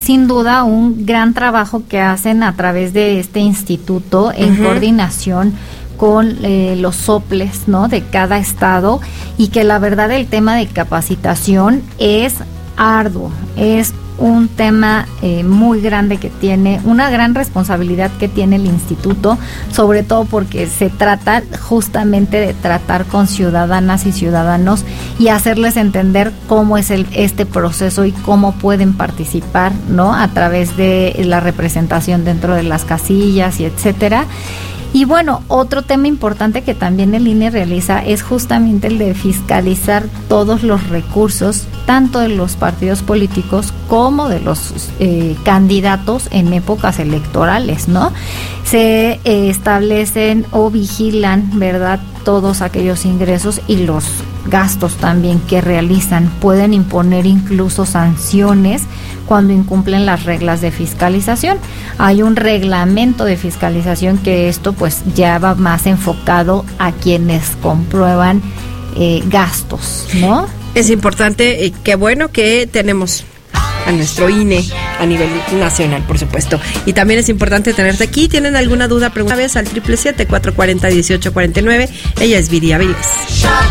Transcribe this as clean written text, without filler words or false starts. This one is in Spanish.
sin duda un gran trabajo que hacen a través de este instituto en coordinación con los soples, ¿no?, de cada estado, y que la verdad el tema de capacitación es arduo, es un tema muy grande que tiene, una gran responsabilidad que tiene el instituto, sobre todo porque se trata justamente de tratar con ciudadanas y ciudadanos y hacerles entender cómo es este proceso y cómo pueden participar, ¿no?, a través de la representación dentro de las casillas y etcétera. Y bueno, otro tema importante que también el INE realiza es justamente el de fiscalizar todos los recursos, tanto de los partidos políticos como de los candidatos en épocas electorales, ¿no? Se establecen o vigilan, ¿verdad?, todos aquellos ingresos y los gastos también que realizan. Pueden imponer incluso sanciones cuando incumplen las reglas de fiscalización. Hay un reglamento de fiscalización que esto pues ya va más enfocado a quienes comprueban gastos, ¿no? Es importante y qué bueno que tenemos a nuestro INE a nivel nacional, por supuesto. Y también es importante tenerte aquí. ¿Tienen alguna duda? Pregunta al 777-440-1849. Ella es Viri Aviles.